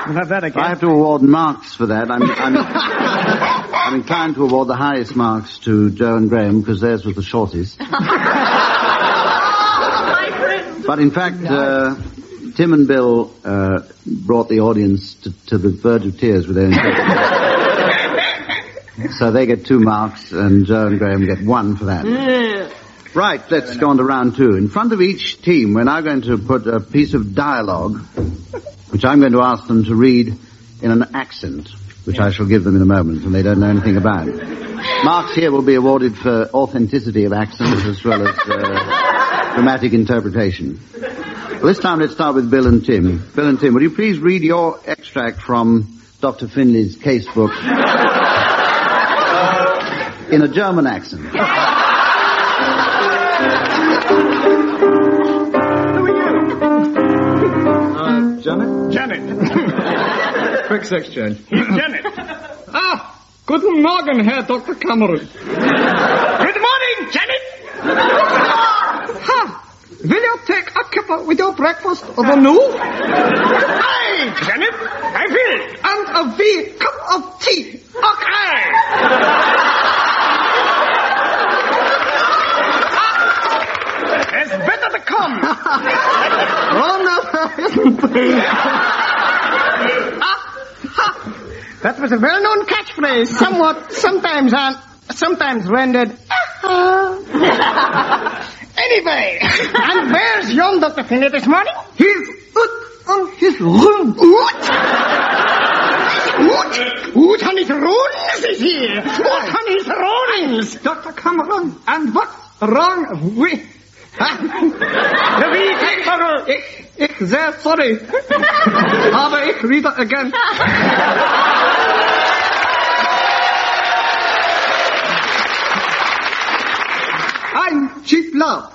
We'll have that again. I have to award marks for that. I'm inclined to award the highest marks to Joe and Graham because theirs was the shortest. But in fact, Tim and Bill brought the audience to the verge of tears with their interpretation. So they get 2 marks, and Joe and Graham get 1 for that. Right, let's go on to round 2. In front of each team, we're now going to put a piece of dialogue, which I'm going to ask them to read in an accent, which I shall give them in a moment, and they don't know anything about. Marks here will be awarded for authenticity of accents as well as dramatic interpretation. Well, this time let's start with Bill and Tim. Bill and Tim, will you please read your extract from Dr. Finley's case book in a German accent? Who are you? Janet? Janet. Quick sex change. Janet. Guten Morgen, Herr Dr. Cameron. Good morning, Janet. Will you take a kipper with your breakfast of a new? Aye, Janet. I will. And a wee cup of tea. Okay. It's better to come. Oh, no, isn't it? That was a well-known catchphrase, sometimes rendered. Anyway, and where's young Dr. Finley this morning? He's on his room. Oot on his runes is here. Oot on his runes. Dr. Cameron, and what's wrong with... The wee Cameron. Ich sehr sorry. Aber ich read it again. I'm cheap love.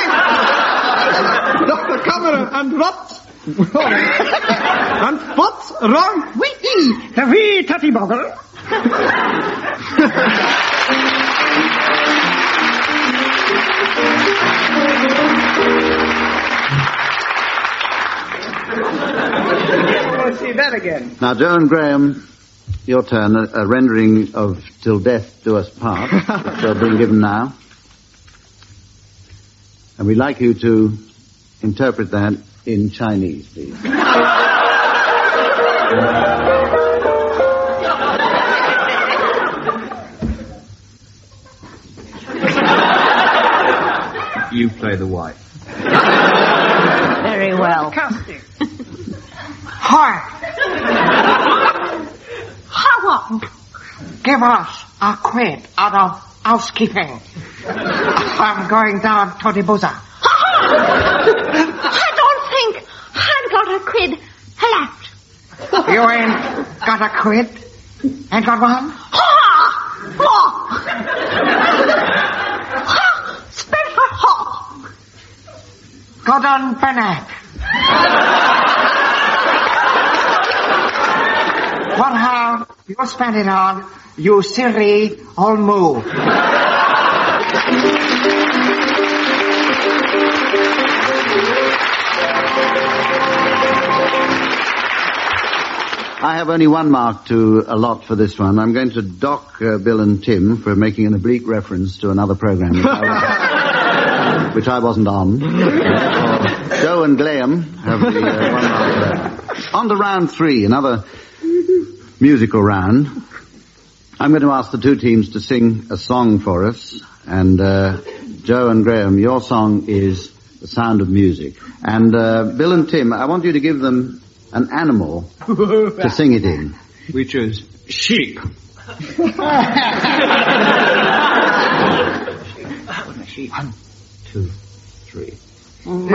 Dr. Cameron, and what's wrong? And what's wrong with The wee tatty boggle. See that again. Now, Joe and Graham, your turn. A rendering of Till Death Do Us Part, which are being given now. And we'd like you to interpret that in Chinese, please. You play the wife. Very well. Casting. Hi, How? give us a quid out of housekeeping. I'm going down to the buzzer. I don't think I've got a quid left. You ain't got a quid? Ain't got one? Spencer Hall. Gordon Bennett. What have you spent it on, you silly old moo? I have only 1 mark to allot for this one. I'm going to dock Bill and Tim for making an oblique reference to another program which I wasn't on. Joe and Graham have the 1 mark left. On to round 3, another musical round. I'm going to ask the 2 teams to sing a song for us. And Joe and Graham, your song is The Sound of Music. And Bill and Tim, I want you to give them an animal to sing it in. We choose sheep. Sheep. 1, 2, 3.